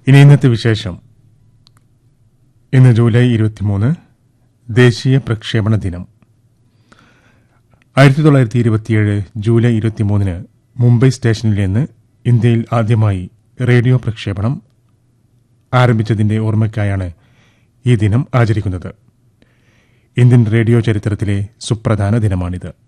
ഇനി ഇന്നത്തെ വിശേഷം. ഇന്ന് ജൂലൈ 23 ദേശീയ പ്രക്ഷേപണ ദിനം. 1927 ജൂലൈ 23 മുംബൈ സ്റ്റേഷനിൽ നിന്ന് ഇന്ത്യയിൽ ആദ്യമായി റേഡിയോ പ്രക്ഷേപണം ആരംഭിച്ചതിന്റെ ഓർമ്മയ്ക്കായാണ് ഈ ദിനം ആചരിക്കുന്നത്. ഇന്ത്യൻ റേഡിയോ ചരിത്രത്തിലെ സുപ്രധാന ദിനമാണിത്.